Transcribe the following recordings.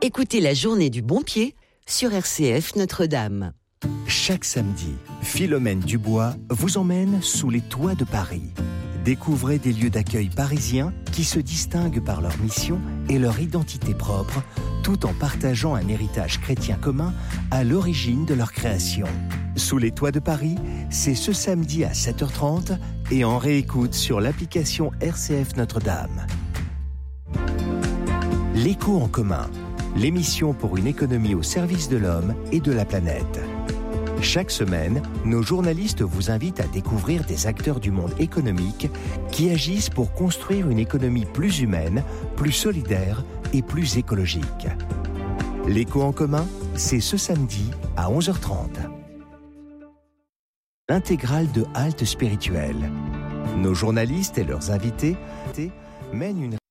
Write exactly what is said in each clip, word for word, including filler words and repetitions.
Écoutez la journée du bon pied sur R C F Notre-Dame. Chaque samedi, Philomène Dubois vous emmène sous les toits de Paris. Découvrez des lieux d'accueil parisiens qui se distinguent par leur mission et leur identité propre, tout en partageant un héritage chrétien commun à l'origine de leur création. Sous les toits de Paris, c'est ce samedi à sept heures trente et en réécoute sur l'application R C F Notre-Dame. L'écho en commun, l'émission pour une économie au service de l'homme et de la planète. Chaque semaine, nos journalistes vous invitent à découvrir des acteurs du monde économique qui agissent pour construire une économie plus humaine, plus solidaire et plus écologique. L'écho en commun, c'est ce samedi à onze heures trente. L'intégrale de Halte Spirituelle. Nos journalistes et leurs invités mènent une...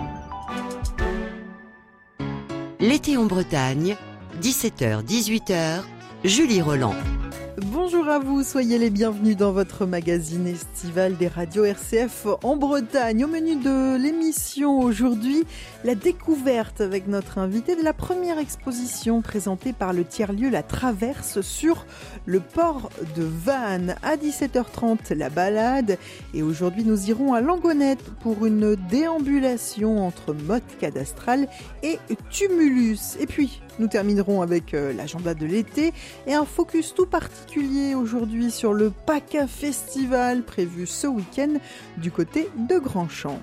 L'été en Bretagne, dix-sept heures dix-huit heures, Julie Roland. Bonjour à vous, soyez les bienvenus dans votre magazine estival des radios R C F en Bretagne. Au menu de l'émission aujourd'hui, la découverte avec notre invité de la première exposition présentée par le tiers-lieu La Traverse sur le port de Vannes. À dix-sept heures trente, la balade. Et aujourd'hui, nous irons à Langonette pour une déambulation entre motte cadastrale et tumulus. Et puis, nous terminerons avec euh, l'agenda de l'été et un focus tout particulier aujourd'hui sur le PACA Festival prévu ce week-end du côté de Grandchamp.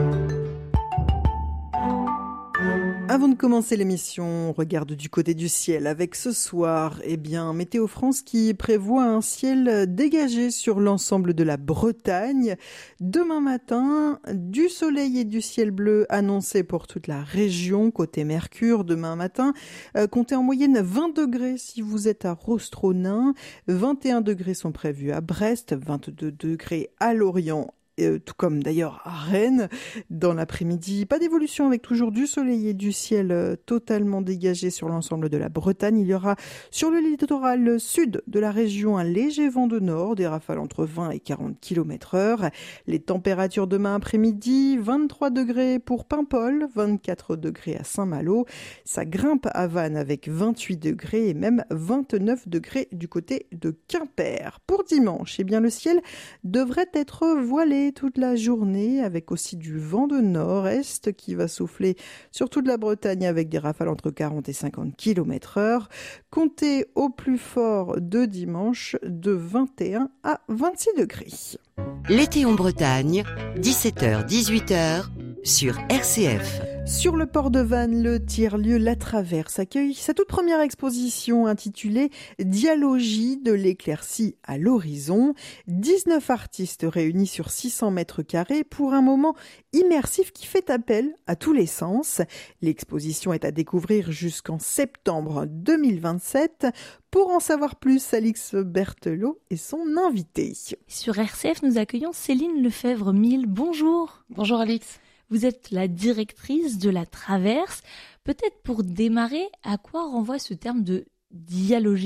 Avant de commencer l'émission, on regarde du côté du ciel avec ce soir, eh bien, Météo France qui prévoit un ciel dégagé sur l'ensemble de la Bretagne. Demain matin, du soleil et du ciel bleu annoncés pour toute la région. Côté Mercure, demain matin, euh, comptez en moyenne vingt degrés si vous êtes à Rostronin. vingt et un degrés sont prévus à Brest, vingt-deux degrés à Lorient. Euh, tout comme d'ailleurs à Rennes. Dans l'après-midi, pas d'évolution avec toujours du soleil et du ciel euh, totalement dégagé sur l'ensemble de la Bretagne. Il y aura sur le littoral sud de la région un léger vent de nord, des rafales entre vingt et quarante kilomètres heure. Les températures demain après-midi, vingt-trois degrés pour Paimpol, vingt-quatre degrés à Saint-Malo. Ça grimpe à Vannes avec vingt-huit degrés et même vingt-neuf degrés du côté de Quimper. Pour dimanche, eh bien, le ciel devrait être voilé toute la journée avec aussi du vent de nord-est qui va souffler sur toute la Bretagne avec des rafales entre quarante et cinquante kilomètres heure. Comptez au plus fort de dimanche de vingt et un à vingt-six degrés. L'été en Bretagne, dix-sept heures dix-huit heures sur R C F. Sur le port de Vannes, le tiers-lieu La Traverse accueille sa toute première exposition intitulée « Dialogie de l'éclaircie à l'horizon ». dix-neuf artistes réunis sur six cents mètres carrés pour un moment immersif qui fait appel à tous les sens. L'exposition est à découvrir jusqu'en septembre deux mille vingt-sept. Pour en savoir plus, Alix Berthelot est son invitée. Sur R C F, nous accueillons Céline Lefebvre-Mille. Bonjour. Bonjour Alix. Vous êtes la directrice de La Traverse. Peut-être pour démarrer, à quoi renvoie ce terme de dialogie ?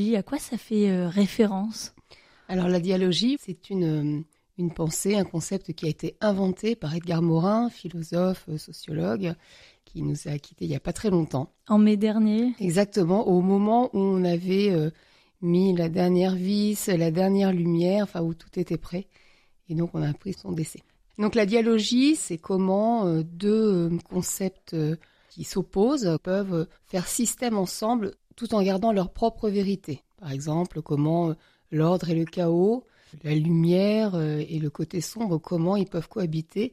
À quoi ça fait euh, référence ? Alors la dialogie, c'est une, une pensée, un concept qui a été inventé par Edgar Morin, philosophe, sociologue, qui nous a quittés il n'y a pas très longtemps. En mai dernier ? Exactement, au moment où on avait euh, mis la dernière vis, la dernière lumière, enfin où tout était prêt. Et donc on a appris son décès. Donc la dialogie, c'est comment euh, deux euh, concepts euh, qui s'opposent peuvent faire système ensemble tout en gardant leur propre vérité. Par exemple, comment euh, l'ordre et le chaos, la lumière euh, et le côté sombre, comment ils peuvent cohabiter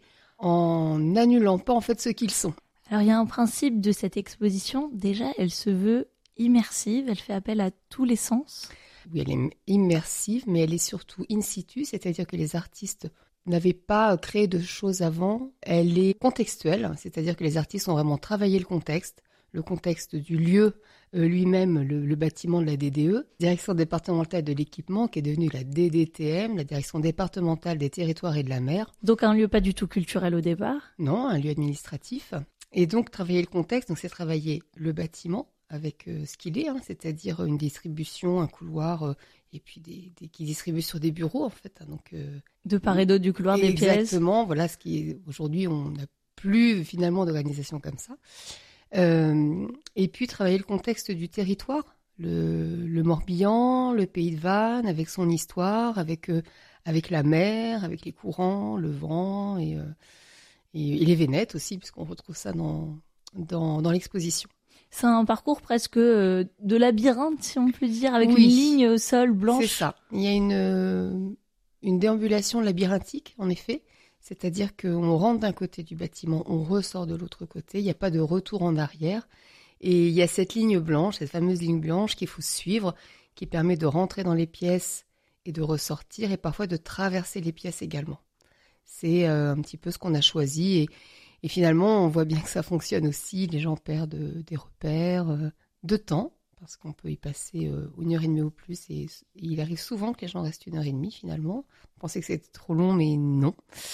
en n'annulant pas en fait ce qu'ils sont. Alors il y a un principe de cette exposition, déjà elle se veut immersive, elle fait appel à tous les sens. Oui, elle est immersive, mais elle est surtout in situ, c'est-à-dire que les artistes n'avait pas créé de choses avant. Elle est contextuelle, c'est-à-dire que les artistes ont vraiment travaillé le contexte, le contexte du lieu euh, lui-même, le, le bâtiment de la D D E, direction départementale de l'équipement qui est devenue la D D T M, la direction départementale des territoires et de la mer. Donc un lieu pas du tout culturel au départ ? Non, un lieu administratif. Et donc travailler le contexte, donc c'est travailler le bâtiment avec euh, ce qu'il est, hein, c'est-à-dire une distribution, un couloir, euh, et puis des, des, qui distribuent sur des bureaux en fait. Hein, donc euh, de part et d'autre du couloir des pièces. Exactement, voilà ce qui est aujourd'hui on n'a plus finalement d'organisation comme ça. Euh, et puis travailler le contexte du territoire, le, le Morbihan, le pays de Vannes, avec son histoire, avec, euh, avec la mer, avec les courants, le vent et, euh, et, et les vénètes aussi, puisqu'on retrouve ça dans, dans, dans l'exposition. C'est un parcours presque euh, de labyrinthe, si on peut dire, avec Oui. une ligne au sol blanche. C'est ça. Il y a une, euh, une déambulation labyrinthique, en effet. C'est-à-dire qu'on rentre d'un côté du bâtiment, on ressort de l'autre côté. Il n'y a pas de retour en arrière. Et il y a cette ligne blanche, cette fameuse ligne blanche qu'il faut suivre, qui permet de rentrer dans les pièces et de ressortir, et parfois de traverser les pièces également. C'est euh, un petit peu ce qu'on a choisi. Et, et finalement, on voit bien que ça fonctionne aussi. Les gens perdent euh, des repères, euh, de temps, parce qu'on peut y passer euh, une heure et demie ou plus. Et, et il arrive souvent que les gens restent une heure et demie, finalement. On pensait que c'était trop long, mais non.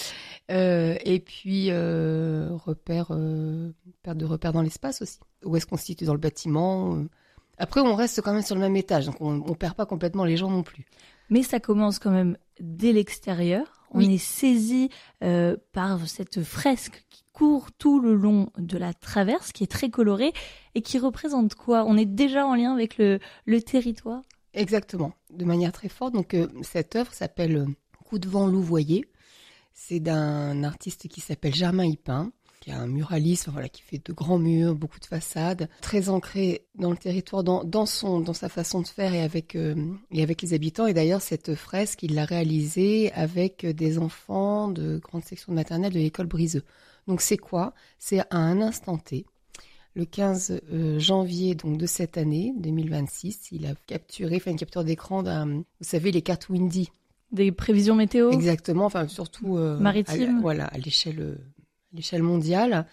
Euh, et puis, euh, repères, euh, perte de repères dans l'espace aussi. Où est-ce qu'on se situe dans le bâtiment euh. Après, on reste quand même sur le même étage, donc on ne perd pas complètement les gens non plus. Mais ça commence quand même dès l'extérieur. On Oui. est saisi euh, par cette fresque qui court tout le long de la traverse, qui est très colorée et qui représente quoi? On est déjà en lien avec le, le territoire. Exactement, de manière très forte. Donc, euh, cette œuvre s'appelle euh, Coup de vent louvoyer. C'est d'un artiste qui s'appelle Germain Hippin, qui est un muraliste, enfin, voilà, qui fait de grands murs, beaucoup de façades, très ancré dans le territoire, dans, dans, son, dans sa façon de faire et avec, euh, et avec les habitants. Et d'ailleurs, cette fresque, il l'a réalisée avec des enfants de grande section maternelle de l'école Briseux. Donc c'est quoi? C'est à un instant T. Le quinze janvier donc, de cette année, deux mille vingt-six, il a capturé, fait une capture d'écran d'un, vous savez, les cartes Windy. Des prévisions météo. Exactement, enfin surtout euh, maritime. À, voilà, à l'échelle, à l'échelle mondiale.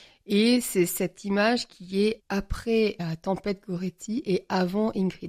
Et c'est cette image qui est après la tempête Goretti et avant Ingrid.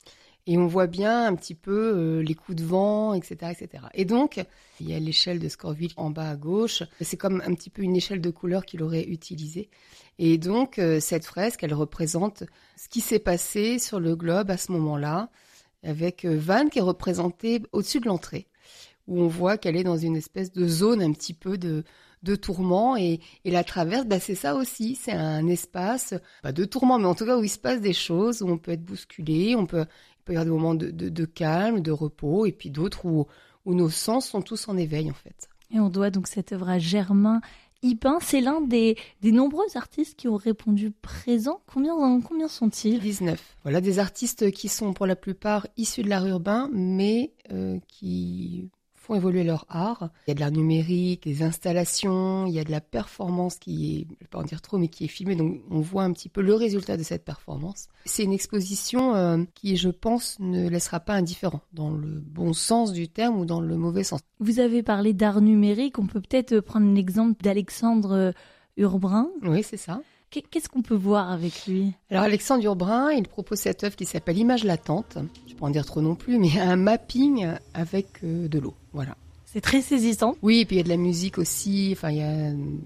Et on voit bien un petit peu euh, les coups de vent, et cetera, et cetera. Et donc, il y a l'échelle de Scoville en bas à gauche. C'est comme un petit peu une échelle de couleurs qu'il aurait utilisée. Et donc, euh, cette fresque, elle représente ce qui s'est passé sur le globe à ce moment-là, avec euh, Vannes qui est représentée au-dessus de l'entrée, où on voit qu'elle est dans une espèce de zone un petit peu de, de tourment. Et, et la traverse, bah, c'est ça aussi. C'est un espace, pas de tourment, mais en tout cas où il se passe des choses, où on peut être bousculé, on peut... Il peut y avoir des moments de, de, de calme, de repos, et puis d'autres où, où nos sens sont tous en éveil, en fait. Et on doit donc cette œuvre à Germain Hippin. C'est l'un des, des nombreux artistes qui ont répondu présent. Combien, combien sont-ils? dix-neuf. Voilà, des artistes qui sont pour la plupart issus de l'art urbain, mais euh, qui font évoluer leur art. Il y a de l'art numérique, des installations, il y a de la performance qui est, je ne vais pas en dire trop, mais qui est filmée, donc on voit un petit peu le résultat de cette performance. C'est une exposition euh, qui, je pense, ne laissera pas indifférent, dans le bon sens du terme ou dans le mauvais sens. Vous avez parlé d'art numérique, on peut peut-être prendre l'exemple d'Alexandre Urbain. Oui, c'est ça. Qu'est-ce qu'on peut voir avec lui? Alors Alexandre Urbain, il propose cette œuvre qui s'appelle Image latente. Je ne vais pas en dire trop non plus, mais un mapping avec euh, de l'eau. Voilà. C'est très saisissant. Oui, et puis il y a de la musique aussi. Enfin, il y a...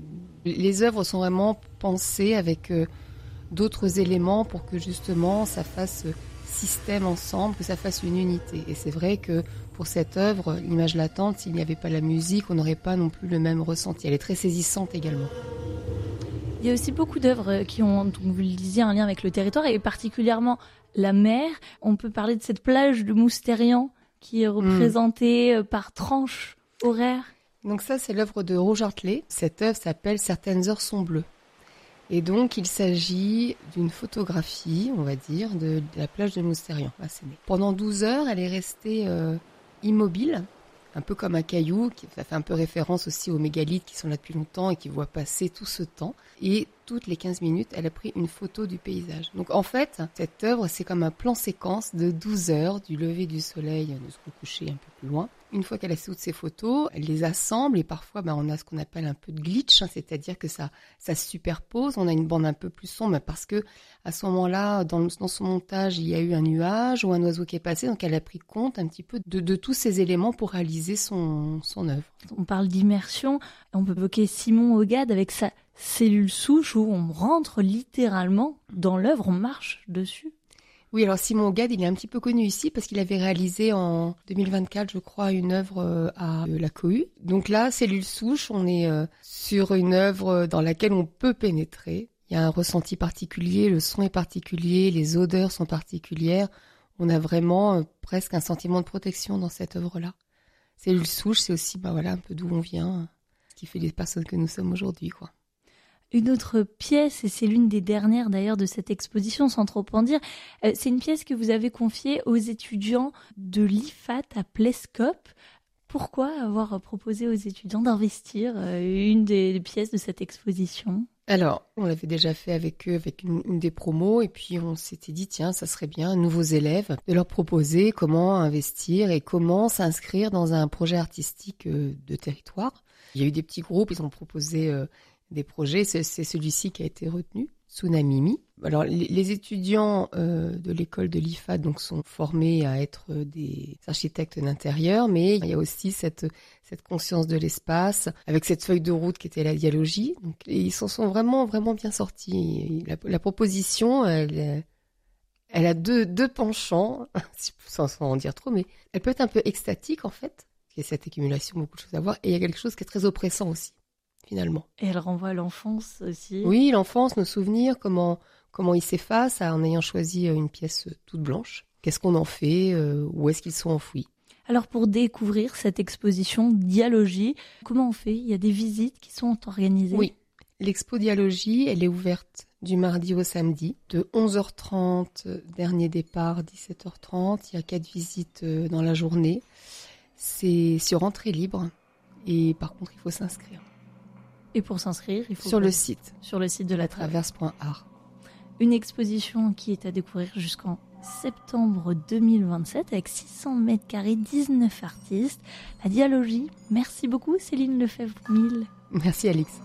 Les œuvres sont vraiment pensées avec euh, d'autres éléments pour que justement ça fasse système ensemble, que ça fasse une unité. Et c'est vrai que pour cette œuvre, Image latente, s'il n'y avait pas la musique, on n'aurait pas non plus le même ressenti. Elle est très saisissante également. Il y a aussi beaucoup d'œuvres qui ont, donc vous le disiez, un lien avec le territoire et particulièrement la mer. On peut parler de cette plage de Moustérian qui est représentée mmh. par tranches horaires. Donc ça, c'est l'œuvre de Roger Hartley. Cette œuvre s'appelle « Certaines heures sont bleues ». Et donc, il s'agit d'une photographie, on va dire, de, de la plage de Moustérian. Ah, c'est né. Pendant douze heures, elle est restée euh, immobile, un peu comme un caillou, qui, ça fait un peu référence aussi aux mégalithes qui sont là depuis longtemps et qui voient passer tout ce temps. Et toutes les quinze minutes, elle a pris une photo du paysage. Donc en fait, cette œuvre, c'est comme un plan séquence de douze heures, du lever du soleil jusqu'au coucher un peu plus loin. Une fois qu'elle a toutes ces photos, elle les assemble et parfois ben, on a ce qu'on appelle un peu de glitch, hein, c'est-à-dire que ça, ça se superpose. On a une bande un peu plus sombre parce que à ce moment-là, dans, dans son montage, il y a eu un nuage ou un oiseau qui est passé, donc elle a pris compte un petit peu de, de tous ces éléments pour réaliser son, son œuvre. On parle d'immersion, on peut évoquer Simon Ogade avec sa cellule souche où on rentre littéralement dans l'œuvre, on marche dessus. Oui, alors Simon Ogade, il est un petit peu connu ici parce qu'il avait réalisé en deux mille vingt-quatre, je crois, une œuvre à la Cohue. Donc là, cellule souche, on est sur une œuvre dans laquelle on peut pénétrer. Il y a un ressenti particulier, le son est particulier, les odeurs sont particulières. On a vraiment euh, presque un sentiment de protection dans cette œuvre-là. Cellule souche, c'est aussi bah, voilà, un peu d'où on vient, ce qui fait les personnes que nous sommes aujourd'hui, quoi. Une autre pièce, et c'est l'une des dernières d'ailleurs de cette exposition, sans trop en dire, euh, c'est une pièce que vous avez confiée aux étudiants de l'I F A T à Plescope. Pourquoi avoir proposé aux étudiants d'investir euh, une des pièces de cette exposition ? Alors, on l'avait déjà fait avec eux, avec une, une des promos, et puis on s'était dit, tiens, ça serait bien, nouveaux élèves, de leur proposer comment investir et comment s'inscrire dans un projet artistique euh, de territoire. Il y a eu des petits groupes, ils ont proposé euh, des projets, c'est, c'est celui-ci qui a été retenu, Tsunamimi. Alors, les, les étudiants euh, de l'école de l'I F A donc, sont formés à être des architectes d'intérieur, mais il y a aussi cette, cette conscience de l'espace, avec cette feuille de route qui était la dialogie. Donc, ils s'en sont vraiment, vraiment bien sortis. La, la proposition, elle, elle a deux, deux penchants, sans, sans en dire trop, mais elle peut être un peu extatique, en fait. Il y a cette accumulation, beaucoup de choses à voir, et il y a quelque chose qui est très oppressant aussi, finalement. Et elle renvoie à l'enfance aussi. Oui, l'enfance, nos souvenirs, comment... Comment ils s'effacent en ayant choisi une pièce toute blanche. Qu'est-ce qu'on en fait euh, Où est-ce qu'ils sont enfouis? Alors pour découvrir cette exposition Dialogie, comment on fait? Il y a des visites qui sont organisées? Oui, l'expo Dialogie, elle est ouverte du mardi au samedi, de onze heures trente, dernier départ, dix-sept heures trente. Il y a quatre visites dans la journée. C'est sur entrée libre et par contre, il faut s'inscrire. Et pour s'inscrire, il faut... Sur le site. Sur le site de la traverse point art. Une exposition qui est à découvrir jusqu'en septembre deux mille vingt-sept avec six cents mètres carrés, dix-neuf artistes. La Dialogie. Merci beaucoup Céline Lefebvre-Mille. Merci Alix.